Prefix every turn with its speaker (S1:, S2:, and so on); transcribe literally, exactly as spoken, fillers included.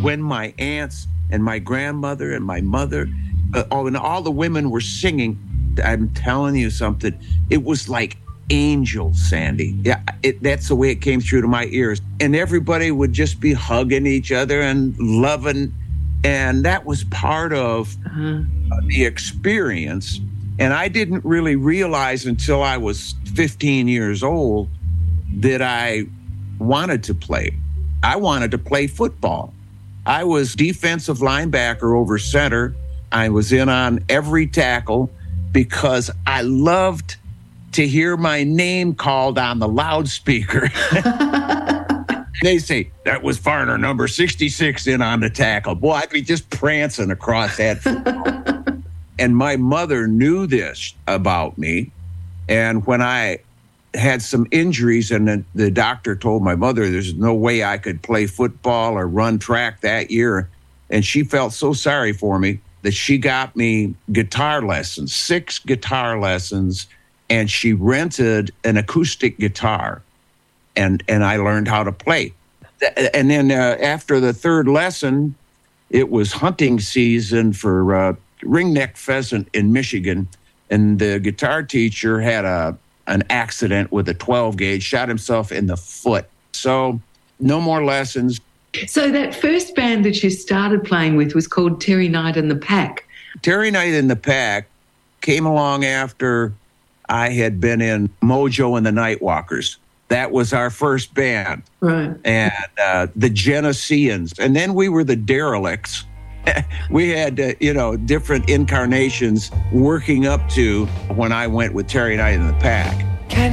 S1: when my aunts and my grandmother and my mother, uh, oh, and all the women were singing, I'm telling you something, it was like angels, Sandy. Yeah, it, that's the way it came through to my ears. And everybody would just be hugging each other and loving. And that was part of uh-huh. the experience. And I didn't really realize until I was fifteen years old that I wanted to play. I wanted to play football. I was defensive linebacker over center. I was in on every tackle because I loved to hear my name called on the loudspeaker. They say, that was Farner, number sixty-six, in on the tackle. Boy, I'd be just prancing across that football. And my mother knew this about me. And when I had some injuries and the, the doctor told my mother there's no way I could play football or run track that year, and she felt so sorry for me that she got me guitar lessons, six guitar lessons, and she rented an acoustic guitar, and and I learned how to play. And then uh, after the third lesson, it was hunting season for uh, ringneck pheasant in Michigan, and the guitar teacher had a an accident with a twelve gauge, shot himself in the foot. So no more lessons.
S2: So that first band that you started playing with was called Terry Knight and the Pack.
S1: Terry Knight and the Pack came along after I had been in Mojo and the Nightwalkers. That was our first band.
S2: Right.
S1: And uh, the Geneseans. And then we were the Derelicts. We had, uh, you know, different incarnations working up to when I went with Terry Knight and the Pack.